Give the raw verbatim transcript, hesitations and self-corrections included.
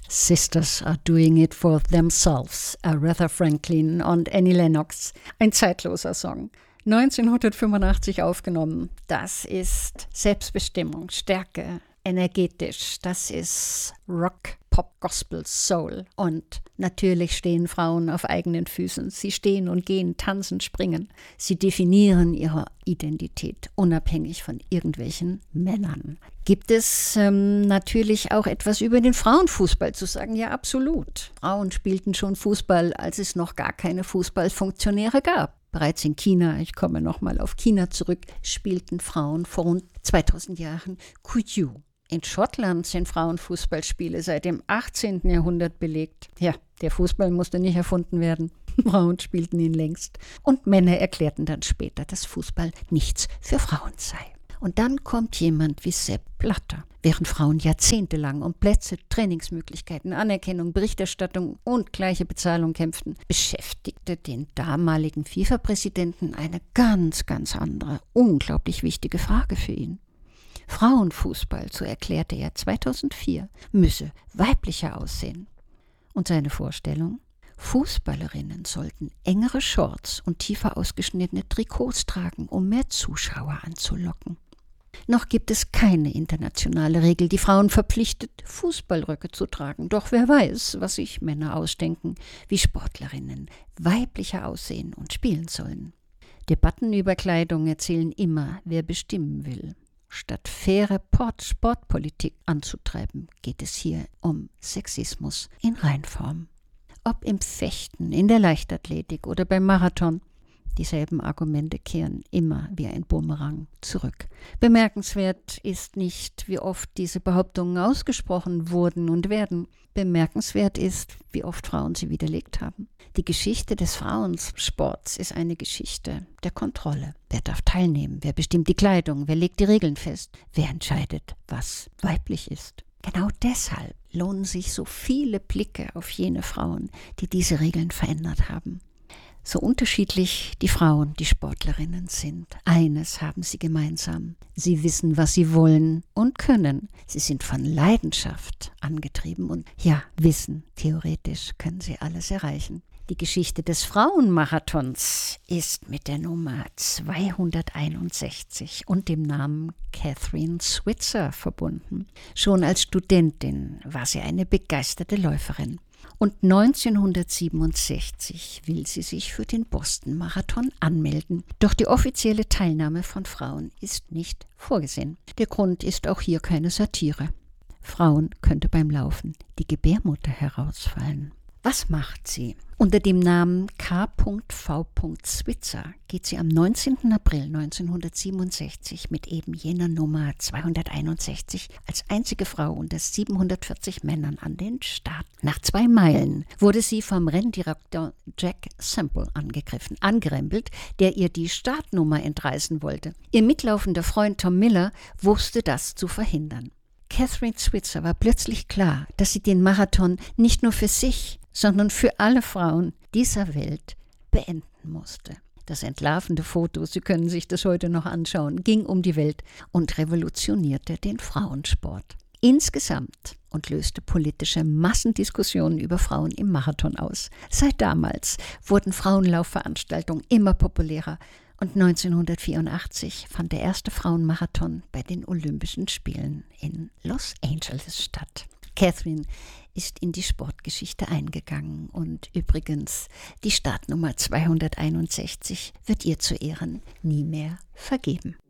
Sisters are doing it for themselves, Aretha Franklin und Annie Lennox. Ein zeitloser Song. neunzehnhundertfünfundachtzig aufgenommen. Das ist Selbstbestimmung, Stärke, energetisch. Das ist Rock, Pop, Gospel, Soul. Und natürlich stehen Frauen auf eigenen Füßen. Sie stehen und gehen, tanzen, springen. Sie definieren ihre Identität, unabhängig von irgendwelchen Männern. Gibt es ähm, natürlich auch etwas über den Frauenfußball zu sagen? Ja, absolut. Frauen spielten schon Fußball, als es noch gar keine Fußballfunktionäre gab. Bereits in China, ich komme nochmal auf China zurück, spielten Frauen vor rund zweitausend Jahren Kuju. In Schottland sind Frauenfußballspiele seit dem achtzehnten Jahrhundert belegt. Ja, der Fußball musste nicht erfunden werden. Frauen spielten ihn längst. Und Männer erklärten dann später, dass Fußball nichts für Frauen sei. Und dann kommt jemand wie Sepp Blatter. Während Frauen jahrzehntelang um Plätze, Trainingsmöglichkeiten, Anerkennung, Berichterstattung und gleiche Bezahlung kämpften, beschäftigte den damaligen FIFA-Präsidenten eine ganz, ganz andere, unglaublich wichtige Frage für ihn. Frauenfußball, so erklärte er zweitausendvier, müsse weiblicher aussehen. Und seine Vorstellung? Fußballerinnen sollten engere Shorts und tiefer ausgeschnittene Trikots tragen, um mehr Zuschauer anzulocken. Noch gibt es keine internationale Regel, die Frauen verpflichtet, Fußballröcke zu tragen. Doch wer weiß, was sich Männer ausdenken, wie Sportlerinnen weiblicher aussehen und spielen sollen. Debatten über Kleidung erzählen immer, wer bestimmen will. Statt faire Sportpolitik anzutreiben, geht es hier um Sexismus in Reinform. Ob im Fechten, in der Leichtathletik oder beim Marathon, dieselben Argumente kehren immer wie ein Bumerang zurück. Bemerkenswert ist nicht, wie oft diese Behauptungen ausgesprochen wurden und werden. Bemerkenswert ist, wie oft Frauen sie widerlegt haben. Die Geschichte des Frauensports ist eine Geschichte der Kontrolle. Wer darf teilnehmen? Wer bestimmt die Kleidung? Wer legt die Regeln fest? Wer entscheidet, was weiblich ist? Genau deshalb lohnen sich so viele Blicke auf jene Frauen, die diese Regeln verändert haben. So unterschiedlich die Frauen, die Sportlerinnen sind, eines haben sie gemeinsam. Sie wissen, was sie wollen und können. Sie sind von Leidenschaft angetrieben und ja, wissen, theoretisch können sie alles erreichen. Die Geschichte des Frauenmarathons ist mit der Nummer zweihunderteinundsechzig und dem Namen Kathrine Switzer verbunden. Schon als Studentin war sie eine begeisterte Läuferin. Und neunzehnhundertsiebenundsechzig will sie sich für den Boston-Marathon anmelden. Doch die offizielle Teilnahme von Frauen ist nicht vorgesehen. Der Grund ist auch hier keine Satire. Frauen könnte beim Laufen die Gebärmutter herausfallen. Was macht sie? Unter dem Namen K V Switzer geht sie am neunzehnten April neunzehnhundertsiebenundsechzig mit eben jener Nummer zweihunderteinundsechzig als einzige Frau unter siebenhundertvierzig Männern an den Start. Nach zwei Meilen wurde sie vom Renndirektor Jack Semple angegriffen, angerempelt, der ihr die Startnummer entreißen wollte. Ihr mitlaufender Freund Tom Miller wusste das zu verhindern. Kathrine Switzer war plötzlich klar, dass sie den Marathon nicht nur für sich, sondern für alle Frauen dieser Welt beenden musste. Das entlarvende Foto, Sie können sich das heute noch anschauen, ging um die Welt und revolutionierte den Frauensport. Insgesamt und löste politische Massendiskussionen über Frauen im Marathon aus. Seit damals wurden Frauenlaufveranstaltungen immer populärer und neunzehnhundertvierundachtzig fand der erste Frauenmarathon bei den Olympischen Spielen in Los Angeles statt. Kathrine ist in die Sportgeschichte eingegangen und übrigens die Startnummer zweihunderteinundsechzig wird ihr zu Ehren nie mehr vergeben.